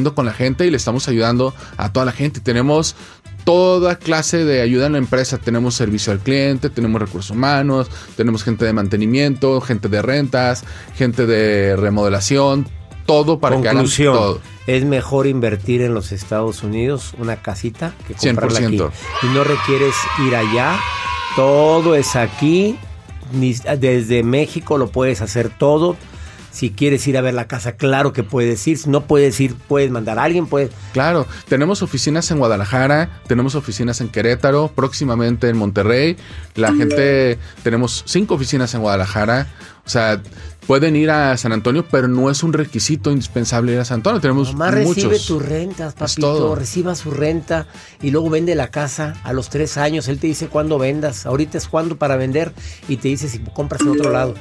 compartiendo con la gente y le estamos ayudando a toda la gente. Tenemos toda clase de ayuda en la empresa. Tenemos servicio al cliente, tenemos recursos humanos, tenemos gente de mantenimiento, gente de rentas, gente de remodelación, todo para que hagan todo. Es mejor invertir en los Estados Unidos una casita que comprarla 100%. Aquí. Y no requieres ir allá, todo es aquí. Desde México lo puedes hacer todo. Si quieres ir a ver la casa, claro que puedes ir. Si no puedes ir, puedes mandar a alguien. Claro, tenemos oficinas en Guadalajara, tenemos oficinas en Querétaro, próximamente en Monterrey. Tenemos 5 oficinas en Guadalajara. O sea, pueden ir a San Antonio, pero no es un requisito indispensable ir a San Antonio. Tenemos Nomás muchos. Recibe tus rentas, papito. Reciba su renta y luego vende la casa a los 3 años. Él te dice cuándo vendas. Ahorita es cuándo para vender y te dice si compras en otro lado.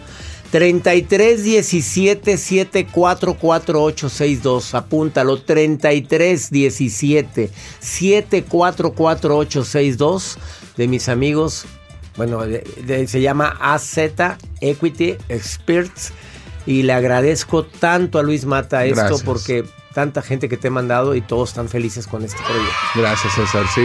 3317-744862. Apúntalo. 3317-744862. De mis amigos. Bueno, se llama AZ Equity Experts. Y le agradezco tanto a Luis Mata esto porque tanta gente que te he mandado y todos están felices con este proyecto. Gracias, César, sí.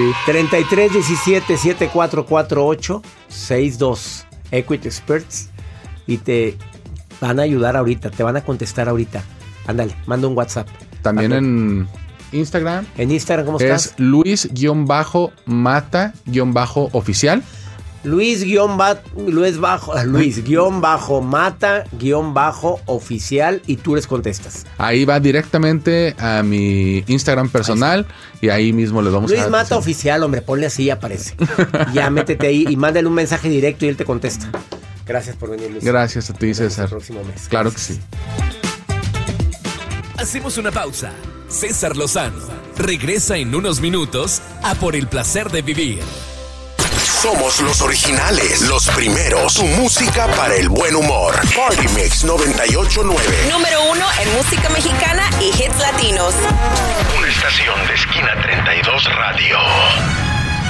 3317-744862. Equity Experts. Y te van a ayudar ahorita, te van a contestar ahorita. Ándale, manda un WhatsApp. También en Instagram. ¿En Instagram cómo estás? Es Luis-Mata-Oficial. Luis-Mata-Oficial y tú les contestas. Ahí va directamente a mi Instagram personal y ahí mismo les vamos Luis Mata Oficial, hombre, ponle así y aparece. Ya métete ahí y mándale un mensaje directo y él te contesta. Gracias por venir, Luis. Gracias a ti, César. El próximo mes. Claro Gracias. que sí. Hacemos una pausa. César Lozano regresa en unos minutos a Por el Placer de Vivir. Somos los originales, los primeros. Tu música para el buen humor. Party Mix 98.9. Número 1 en música mexicana y hits latinos. Una estación de Esquina 32 Radio.